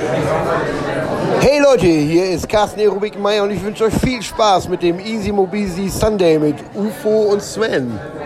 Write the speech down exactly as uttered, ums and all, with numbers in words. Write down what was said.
Hey Leute, hier ist Carsten Aerobik Meier und ich wünsche euch viel Spaß mit dem Easy Mobisi Sunday mit U F O und Sven.